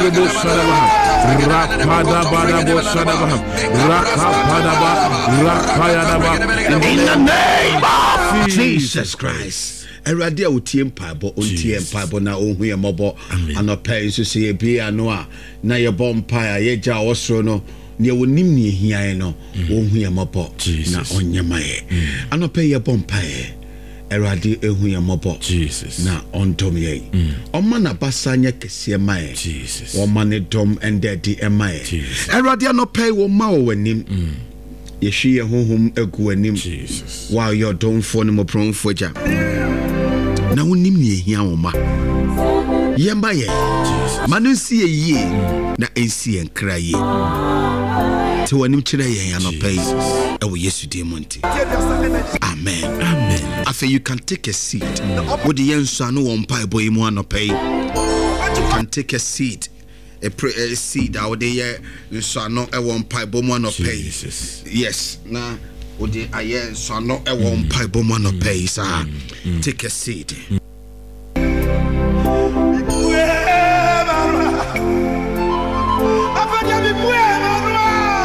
Ribo Shadaba, Rapada Badabo Shadaba, Rakapadaba, Rakayadaba, in the name of Jesus Christ. Eradia utie mpabo ontie mpabo na ohu ye mobo anopa nso se ye bia no a na ye bompa ye gya osoro no ne wonim ne hian no ohu ye mobo na onyemaye anopa ye bompa ye Eradi ehu ye mobo na ontom ye oma na basanya kese mae oma ne dom endedi emaye Eradi anopa wo ma wo wanim ye hwie honhom egu anim wa yo domfo ne mopronfo gya na wonim ne ehia wo ma yemba ye manu si ye na ensi enkra ye te wonim kire ye anopai e wo Yesu de monte amen after you can take a seat with the yensu anu won pai boy mu anopai you can take a seat a seed out there yensu anu e won pai bo mu anopai yes na Odi aye so no e won pai bo mo no pay sa take a seat